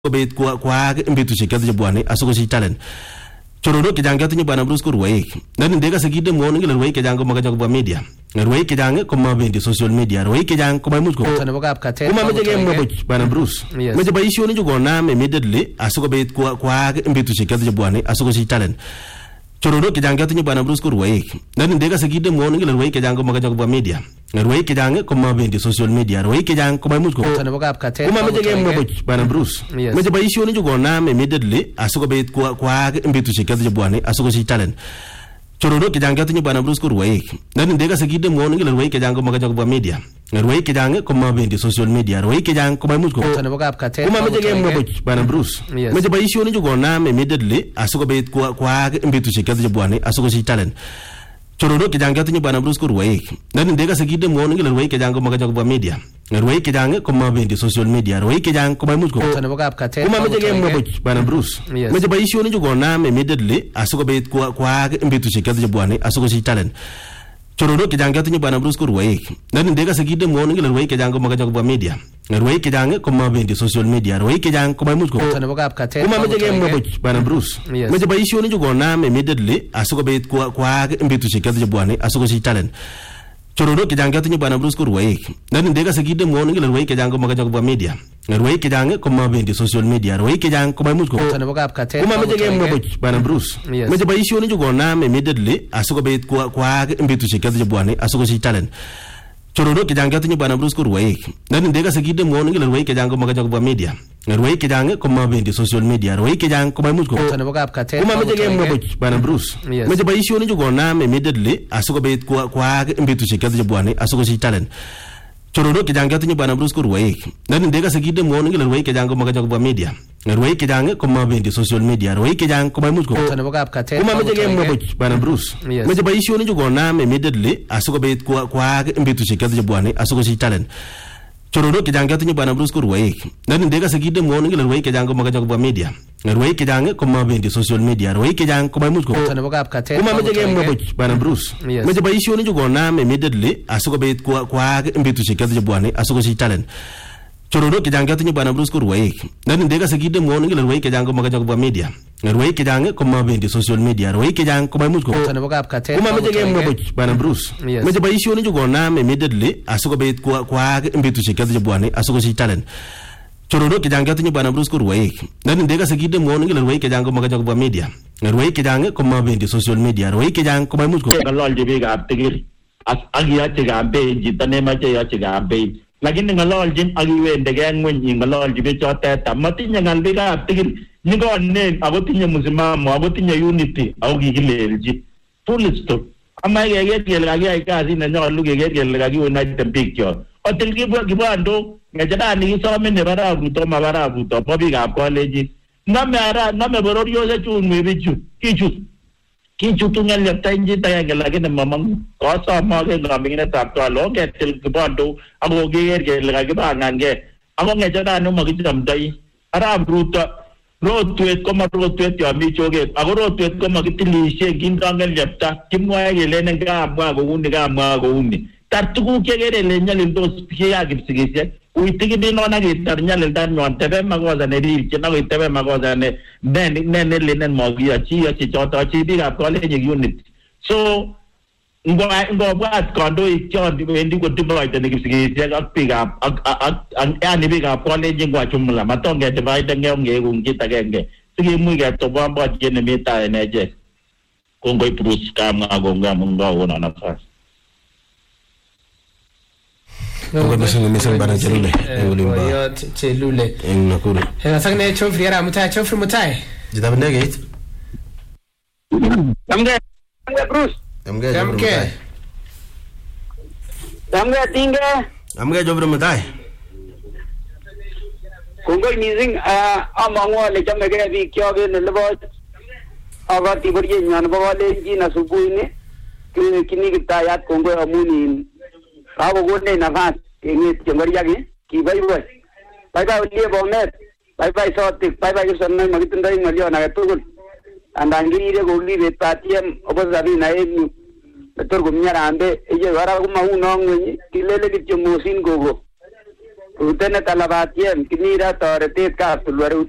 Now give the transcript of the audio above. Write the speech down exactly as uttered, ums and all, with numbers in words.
Kobet kwa kwa mbetushek choto bwane asokosich talent. Choronok chechang chotinye bwana Bruce ko rwaik. Nani ndeka sekide muone ngile rwaik chechang ko makaja kwa media. Rwaik chechang ko mabendi social media. Rwaik chechang ko maimuch ko. Kuma meje game ngaboch bwana Bruce. Meje baishoni jo gona immediately asokobet kwa kwa mbetushek choto bwane asokosich talent. Choronok chechang chotinye bwana Bruce ko rwaik. Nani ndeka sekide muone ngile rwaik chechang ko makaja kwa media. Rwaik chechang ko mabendi social media. Rwaik chechang ko maimuch ko. Kuma meje game ngaboch bwana Bruce. Meje baishoni jo gona immediately asokobet kwa kwa mbetushek choto bwane asokosich talent. Choronok chechang chotinye bwana Bruce ko rwaik. Nani ndeka sekide muone ngile rwaik chechang ko makaja kwa media. Rwaik chechang ko mabendi social media. Rwaik chechang ko maimuch ko. Kuma meje game ngaboch bwana Bruce. Meje baishoni jo gona immediately asokobet kwa kwa mbetushek choto bwane asokosich talent. Choronok chechang chotinye bwana Bruce ko rwaik. Nani ndeka sekide muone ngile rwaik chechang ko makaja kwa media. Rwaik chechang ko mabendi social media. Rwaik chechang ko maimuch ko. Kuma meje game ngaboch bwana Bruce. Meje baishoni jo gona immediately asokobet kwa kwa mbetushek choto bwane asokosich talent. Choronok chechang chotinye bwana Bruce ko rwaik. Nani ndeka sekide muone ngile rwaik chechang ko makaja kwa media. Rwaik chechang ko mabendi social media. Rwaik chechang ko maimuch ko. Kuma meje game ngaboch bwana Bruce. Meje baishoni jo gona immediately asokobet kwa kwa mbetushek choto bwane asokosich talent. Choronok chechang chotinye bwana Bruce ko rwaik. Nani ndeka sekide muone ngile rwaik chechang ko makaja kwa media. Rwaik chechang ko mabendi social media. Rwaik chechang ko maimuch ko. Kuma meje game ngaboch bwana Bruce. Meje baishoni jo gona immediately asokobet kwa kwa mbetushek choto bwane asokosich talent. Choronok chechang chotinye bwana Bruce ko rwaik. Nani ndeka sekide muone ngile rwaik chechang ko makaja kwa media. Rwaik chechang ko mabendi social media. Rwaik chechang ko maimuch ko. Kuma meje game ngaboch bwana Bruce. Meje baishoni jo gona immediately asokobet kwa kwa mbetushek choto bwane asokosich talent. Choronok chechang chotinye bwana Bruce ko rwaik. Nani ndeka sekide muone ngile rwaik chechang ko makaja kwa media. Rwaik chechang ko mabendi social media. Rwaik chechang ko maimuch ko. Kuma meje game ngaboch bwana Bruce. Meje baishoni jo gona immediately asokobet kwa kwa mbetushek choto bwane asokosich talent. Choronok chechang chotinye bwana Bruce ko rwaik. Nani ndeka sekide muone ngile rwaik chechang ko makaja kwa media. Rwaik chechang ko mabendi social media. Rwaik chechang ko maimuch ko. Kuma meje game ngaboch bwana Bruce. Meje baishoni jo gona immediately asokobet kwa kwa mbetushek choto bwane asokosich talent. Choronok chechang chotinye bwana Bruce ko rwaik. Nani ndeka sekide muone ngile rwaik chechang ko makaja kwa media. Rwaik chechang ko mabendi social media. Rwaik chechang ko maimuch ko. Kuma meje game ngaboch bwana Bruce. Meje baishoni jo gona immediately asokobet kwa kwa mbetushek choto bwane asokosich talent. Choronok chechang chotinye bwana Bruce ko rwaik. Nani ndeka sekide muone ngile rwaik chechang ko makaja kwa media. Rwaik chechang ko mabendi social media. Rwaik chechang ko maimuch ko. Ngalolji biikab tigil ak yoche campaign chito nemache yoche campaign. Lakini ngaloljin ak iwendegei ngweny ingololji bichotet amatinye ngal biikab tigil nyikonen ako tinye msimamo ako tinye unity ako kikilelji. Full stop. Ama keker kele kakiyai kasit nenyolu keker kele kakiunite biikchok. Otil kibwando ng'echerani kisome nebo raruto maba raruto bo biikab kolejin. Nome ara nome bororiosiek chun mi bichu kichut. Kichutu ng'elyepta injit agenge lakini mamang'u. Kosomoke ng'ominginetab twala ongetil kibwando ako keker kele kakibang'angei. Ako ng'echerani makichamdoi. Arap Ruto rotwet koma rotwet yon mi choget. Ako rotwet koma kitilishe kindo ng'elyepta. Kimwoe kelenen kamwa kouni kamwa kouni. Tar tuguk chekere ile nyalildos biikab kipsigisiek. Uitigin non ak itar nyalildanywan tebe makosa nerirchin ak itebe makosa ne ne nelenen mokiyochi yochi choto chi biikab kolejin unity. So ngobwat kandoik chon wendi kodivideni kipsigisiek ak biikab ak yani biikab kolejin kwa jumla matonge divide ngeongeekun kit agenge sikimuch ketobon botyet nemi tai en echek. Kongoi Bruce kamwa kongoi amun kakonon nafasi. Kwa mising mising bana Chelule. Yo Chelule. En Nakuru. Eh sangne chofri ara mutai chofri mutai. Jita bendegeit. Amge amge Bruce. Amge amge. Amge tinge. Amge chofri mutai. Kongoi mising amangwa le chamege biik choge ne lebo agati borye nyan bo le jina subuini kini kitayat kongoi amunin. Ako kone nafas ingit jengoriaki kiboiboy. Bye-bye ulie bomet. Bye-bye sotik. Bye-bye kisonoi makitindoi ng'olyon age tugul. Andan kirire koulibet batiem obo sabini aeng tor komnyarambe iye kora komauno ng'weny kilele kityo mosin gogo. Utene talabatiem kinira toretet kap tulware